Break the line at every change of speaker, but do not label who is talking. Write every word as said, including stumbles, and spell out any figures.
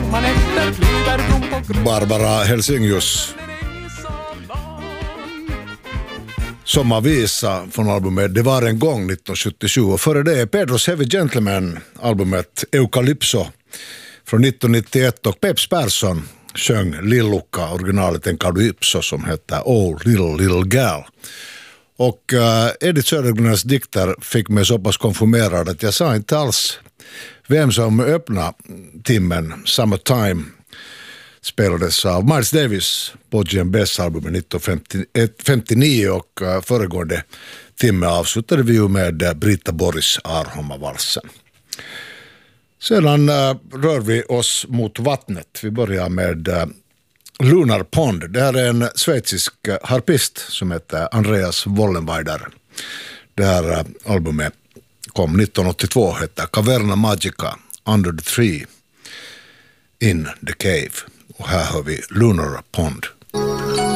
Barbara Helsinghius sommarvisa från albumet Det var en gång nittonhundrasjuttiosju, och före det Pedros Heavy Gentleman albumet Eucalypso från nittonhundranittioett, och Peps Persson sjöng Lilluka, originalet en Calypso som heter Oh Little Little Gal. Och uh, Edith Södergrens dikter fick mig så pass konfirmerad att jag sa inte alls vem som öppnade timmen. Summertime spelades av Miles Davis på G M B's-albumet nittonhundrafemtionio, och uh, föregående timme avslutade vi ju med uh, Brita Boris Arhomma-valsen. Sedan uh, rör vi oss mot vattnet. Vi börjar med uh, Lunar Pond. Det här är en schweizisk uh, harpist som heter Andreas Wollenweider. Det här uh, albumet kom nittonhundraåttiotvå, heter Caverna Magica, Under the Tree, In the Cave. Och här har vi Lunar Pond.